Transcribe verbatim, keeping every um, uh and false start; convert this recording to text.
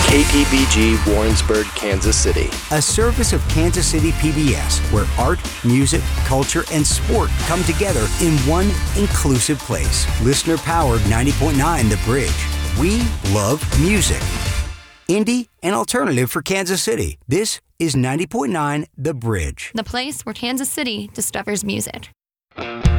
K P B G Warrensburg, Kansas City. A service of Kansas City P B S, where art, music, culture, and sport come together in one inclusive place. Listener-powered ninety point nine The Bridge. We love music. Indie and alternative for Kansas City. This is ninety point nine The Bridge. The place where Kansas City discovers music.